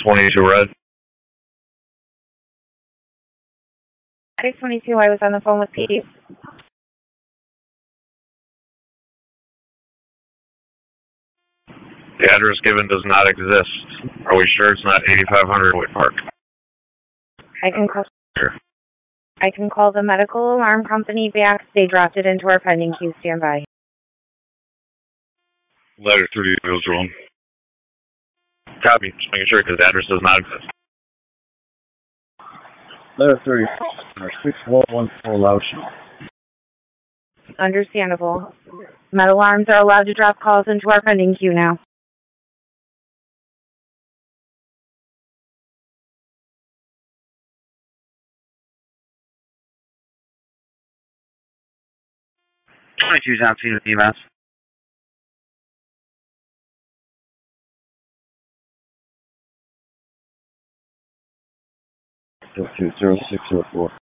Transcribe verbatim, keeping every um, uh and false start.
twenty-two red. six twenty-two, I was on the phone with Pete. The address given does not exist. Are we sure it's not eighty-five hundred White Park? I can call. Sure. I can call the medical alarm company back. They dropped it into our pending queue. Stand by. Letter three goes wrong. Copy. Just making sure because the address does not exist. Letter three, six one one four Lao Shi. Understandable. Med alarms are allowed to drop calls into our pending queue now. twenty-two's on scene with E M S. Two zero six zero four.